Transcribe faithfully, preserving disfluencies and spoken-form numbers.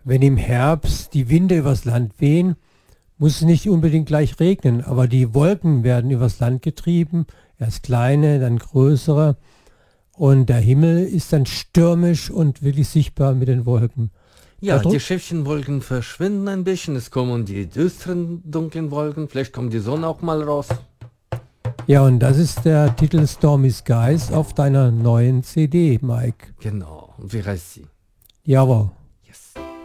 Wenn im Herbst die Winde übers Land wehen, muss es nicht unbedingt gleich regnen, aber die Wolken werden übers Land getrieben, erst kleine, dann größere, und der Himmel ist dann stürmisch und wirklich sichtbar mit den Wolken. Ja, Dadurch- die Schäfchenwolken verschwinden ein bisschen, es kommen die düsteren, dunklen Wolken, vielleicht kommt die Sonne auch mal raus. Ja, und das ist der Titel Stormy Skies auf deiner neuen C D, Mike. Genau, und wie heißt sie? Jawohl.